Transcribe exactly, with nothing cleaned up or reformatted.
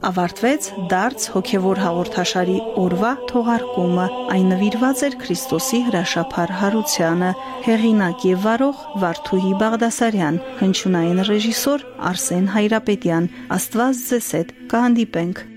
Ավարտվեց դարձ հոգևոր հաղորդաշարի օրվա թողարկումը, այն նվիրված էր Քրիստոսի հրաշափառ հարությանը, հեղինակ եւ վարող Վարդուհի Բաղդասարյան, հնչյունային ռեժիսոր Արսեն Հայրապետյան։ Աստված ձեզ հետ, կհանդիպենք